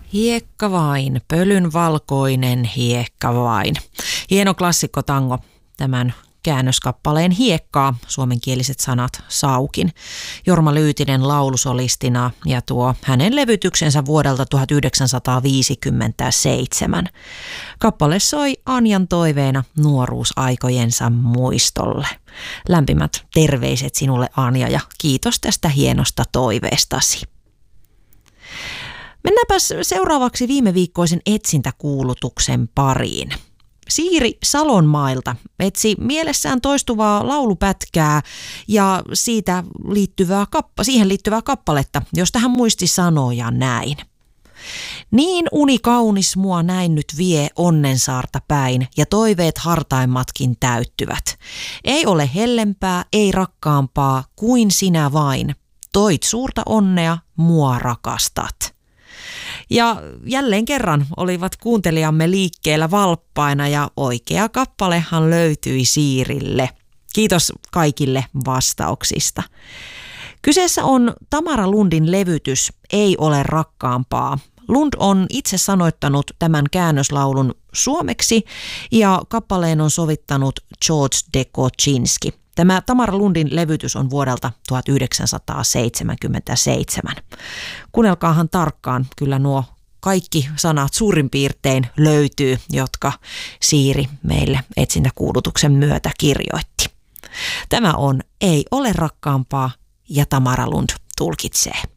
Hiekka vain, pölyn valkoinen hiekka vain. Hieno klassikkotango, tämän käännöskappaleen Hiekkaa, suomenkieliset sanat Saukin. Jorma Lyytinen laulusolistina ja tuo hänen levytyksensä vuodelta 1957. Kappale soi Anjan toiveena nuoruusaikojensa muistolle. Lämpimät terveiset sinulle, Anja, ja kiitos tästä hienosta toiveestasi. Mennäänpäs seuraavaksi viime viikkoisen etsintäkuulutuksen pariin. Siiri Salonmailta etsi mielessään toistuvaa laulupätkää ja siihen liittyvää kappaletta, josta hän muisti sanoja näin. Niin uni kaunis mua näin nyt vie onnensaarta päin ja toiveet hartaimmatkin täyttyvät. Ei ole hellempää, ei rakkaampaa kuin sinä vain. Toit suurta onnea, mua rakastat. Ja jälleen kerran olivat kuuntelijamme liikkeellä valppaina ja oikea kappalehan löytyi Siirille. Kiitos kaikille vastauksista. Kyseessä on Tamara Lundin levytys Ei ole rakkaampaa. Lund on itse sanoittanut tämän käännöslaulun suomeksi ja kappaleen on sovittanut George de Kocinski. Tämä Tamara Lundin levytys on vuodelta 1977. Kuunnelkaahan tarkkaan, kyllä nuo kaikki sanat suurin piirtein löytyy, jotka Siiri meille etsintäkuulutuksen myötä kirjoitti. Tämä on Ei ole rakkaampaa ja Tamara Lund tulkitsee.